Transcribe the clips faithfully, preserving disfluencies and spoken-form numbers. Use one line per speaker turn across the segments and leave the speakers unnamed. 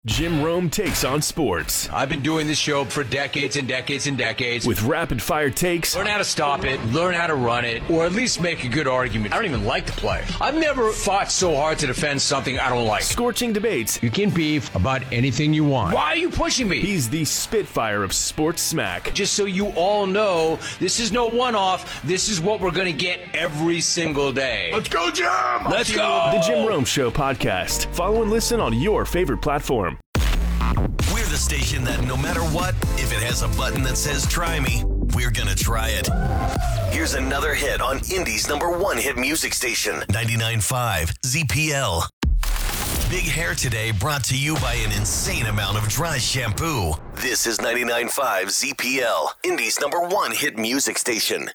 Jim Rome takes on sports.
I've been doing this show for decades and decades and decades.
With rapid-fire takes.
Learn how to stop it, learn how to run it, or at least make a good argument. I don't even like the play. I've never fought so hard to defend something I don't like.
Scorching debates.
You can beef about anything you want. Why are you pushing me?
He's the Spitfire of sports smack.
Just so you all know, this is no one-off. This is what we're going to get every single day.
Let's go, Jim!
Let's go!
The Jim Rome Show podcast. Follow and listen on your favorite platform.
We're the station that no matter what, if it has a button that says try me, we're going to try it. Here's another hit on Indy's number one hit music station, ninety-nine point five Z P L. Big Hair Today brought to you by an insane amount of dry shampoo. This is ninety-nine point five Z P L, Indy's number one hit music station.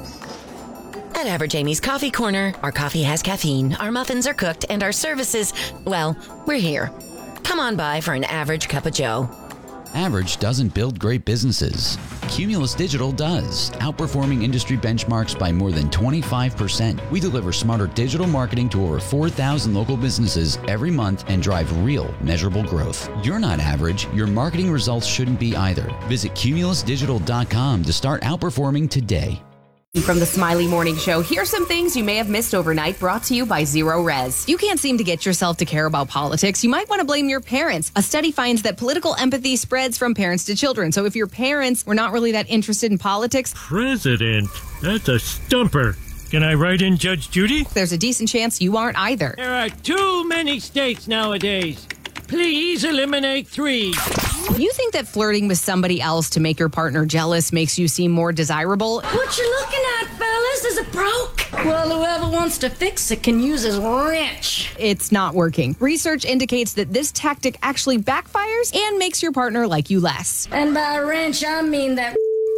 At Average Amy's Coffee Corner, our coffee has caffeine, our muffins are cooked, and our services, well, we're here. Come on by for an average cup of joe.
Average doesn't build great businesses. Cumulus Digital does, outperforming industry benchmarks by more than twenty-five percent. We deliver smarter digital marketing to over four thousand local businesses every month and drive real, measurable growth. You're not average. Your marketing results shouldn't be either. Visit cumulus digital dot com to start outperforming today.
From the Smiley Morning Show, here's some things you may have missed overnight, brought to you by Zero Res. You can't seem to get yourself to care about politics. You might want to blame your parents. A study finds that political empathy spreads from parents to children. So if your parents were not really that interested in politics...
President? That's a stumper. Can I write in Judge Judy?
There's a decent chance you aren't either.
There are too many states nowadays. Please eliminate three.
You think that flirting with somebody else to make your partner jealous makes you seem more desirable?
What you looking at, fellas? Is it broke? Well, whoever wants to fix it can use his wrench.
It's not working. Research indicates that this tactic actually backfires and makes your partner like you less.
And by wrench, I mean that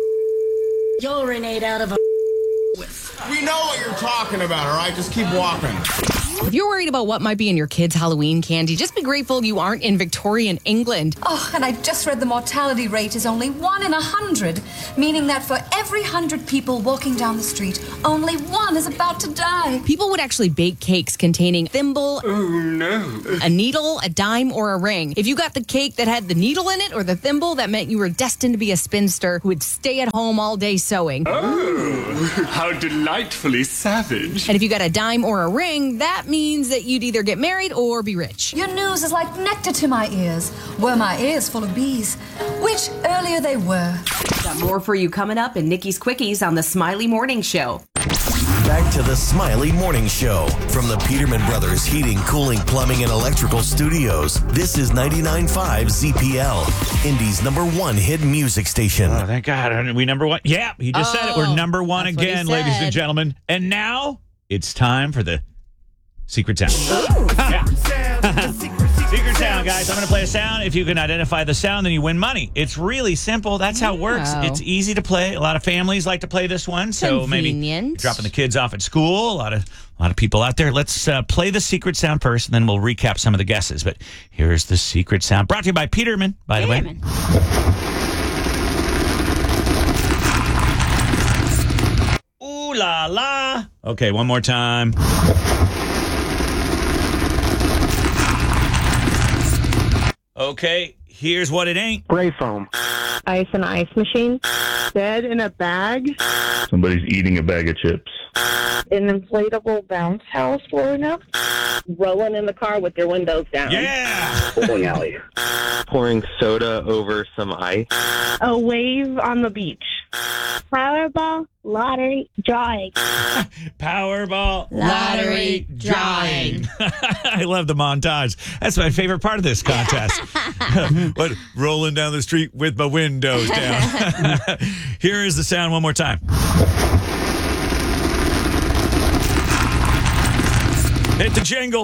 urinate out of a
We know what you're talking about, all right? Just keep walking.
If you're worried about what might be in your kids' Halloween candy, just be grateful you aren't in Victorian England.
Oh, and I just read the mortality rate is only one in a hundred, meaning that for every hundred people walking down the street, only one is about to die.
People would actually bake cakes containing thimble,
oh no,
a needle, a dime, or a ring. If you got the cake that had the needle in it or the thimble, that meant you were destined to be a spinster who would stay at home all day sewing.
Oh, how delightfully savage.
And if you got a dime or a ring, that means that you'd either get married or be rich.
Your news is like nectar to my ears. Were my ears full of bees? Which earlier they were.
Got more for you coming up in Nikki's Quickies on the Smiley Morning Show.
Back to the Smiley Morning Show from the Peterman Brothers Heating, Cooling, Plumbing, and Electrical Studios. This is ninety-nine point five Z P L, Indy's number one hit music station.
Oh, thank God. Are we number one? Yeah, he just oh, said it. We're number one again, ladies and gentlemen. And now it's time for the Secret Sound. Yeah. Secret Sound, guys. I'm going to play a sound. If you can identify the sound, then you win money. It's really simple. That's how it works.
Wow.
It's easy to play. A lot of families like to play this one. So
Convenient.
maybe you're dropping the kids off at school. A lot of a lot of people out there. Let's uh, play the Secret Sound first, and then we'll recap some of the guesses. But here's the Secret Sound. Brought to you by Peterman, by
Peterman.
the way. Ooh la la. Okay, one more time. Okay, here's what it ain't.
Spray foam.
Ice and ice machine.
Bed in a bag.
Somebody's eating a bag of chips.
An inflatable bounce house blowing up. Rolling in the car with your windows down.
Yeah!
Bowling alley.
Pouring soda over some ice.
A wave on the beach.
Powerball, lottery, drawing.
Powerball,
lottery, drawing.
I love the montage. That's my favorite part of this contest. What, rolling down the street with my windows down. Here is the sound one more time. Hit the jingle.